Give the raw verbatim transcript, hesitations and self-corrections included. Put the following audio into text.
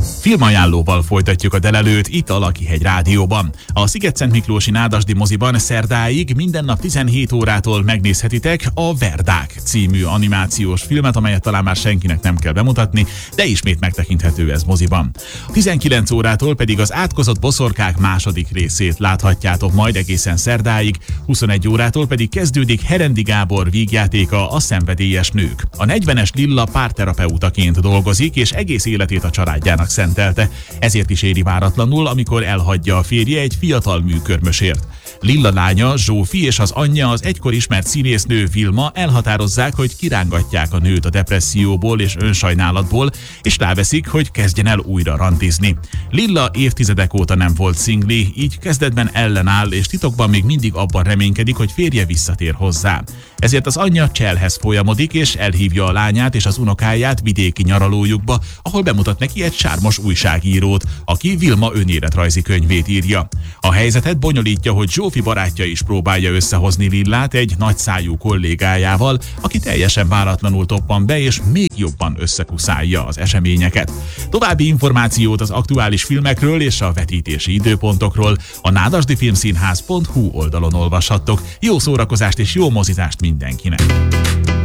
Filmajánlóval folytatjuk a delelőt itt a Lakihegy Rádióban. A Szigetszentmiklósi Nádasdy moziban szerdáig minden nap tizenhét órától megnézhetitek a Verdák című animációs filmet, amelyet talán már senkinek nem kell bemutatni, de ismét megtekinthető ez moziban. tizenkilenc órától pedig az Átkozott boszorkák második részét láthatjátok majd egészen szerdáig, huszonegy órától pedig kezdődik Herendi Gábor vígjátéka, A szenvedélyes nők. A negyvenes Lilla párterapeutaként dolgozik, és egész életét a családjának szentelte. Ezért is éri váratlanul, amikor elhagyja a férje egy fiatal műkörmösért. Lilla lánya, Zsófi és az anyja, az egykor ismert színésznő Vilma elhatározzák, hogy kirángatják a nőt a depresszióból és önsajnálatból, és ráveszik, hogy kezdjen el újra randizni. Lilla évtizedek óta nem volt szingli, így kezdetben ellenáll, és titokban még mindig abban reménykedik, hogy férje visszatér hozzá. Ezért az anyja Cselhez folyamodik, és elhívja a lányát és az unokáját vidéki nyaralójukba, ahol bemutat neki egy sármos újságírót, aki Vilma önéletrajzi könyvét írja. A helyzetet bonyolítja, hogy Zsófi barátja is próbálja összehozni Lillát egy nagyszájú kollégájával, aki teljesen váratlanul toppan be, és még jobban összekuszálja az eseményeket. További információt az aktuális filmekről és a vetítési időpontokról a nádasdyfilmszínház pont hu oldalon olvashattok. Jó szórakozást és jó mozizást mindenkinek!